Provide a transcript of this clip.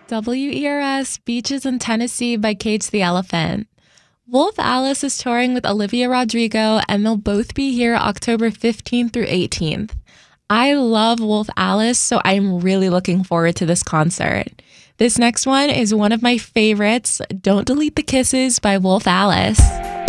WERS Beaches in Tennessee by Cage the Elephant. Wolf Alice is touring with Olivia Rodrigo, and they'll both be here October 15th through 18th. I love Wolf Alice, so I'm really looking forward to this concert. This next one is one of my favorites, Don't Delete the Kisses by Wolf Alice.